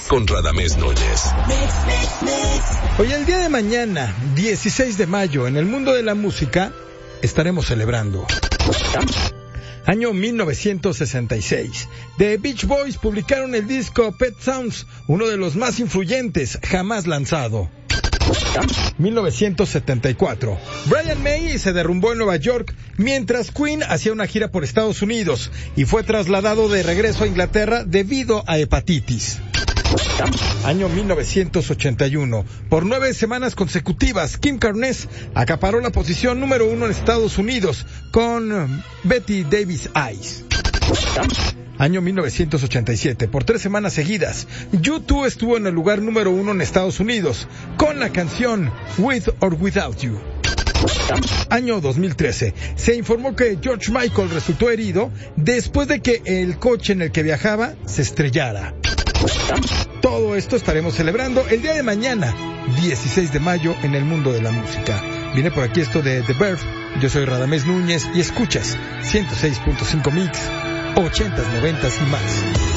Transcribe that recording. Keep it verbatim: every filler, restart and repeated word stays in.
con Radamés Núñez. Hoy, el día de mañana, dieciséis de mayo, en el mundo de la música, estaremos celebrando. Año mil novecientos sesenta y seis. The Beach Boys publicaron el disco Pet Sounds, uno de los más influyentes jamás lanzado. mil novecientos setenta y cuatro. Brian May se derrumbó en Nueva York mientras Queen hacía una gira por Estados Unidos y fue trasladado de regreso a Inglaterra debido a hepatitis. Año mil novecientos ochenta y uno. Por nueve semanas consecutivas, Kim Carnes acaparó la posición número uno en Estados Unidos con Betty Davis Eyes. Año mil novecientos ochenta y siete. Por tres semanas seguidas, U dos estuvo en el lugar número uno en Estados Unidos con la canción With or Without You. Año dos mil trece. Se informó que George Michael resultó herido después de que el coche en el que viajaba se estrellara. Todo esto estaremos celebrando el día de mañana, dieciséis de mayo, en el mundo de la música. Viene por aquí esto de The Verve. Yo soy Radamés Núñez y escuchas ciento seis punto cinco Mix, ochentas, noventas y más.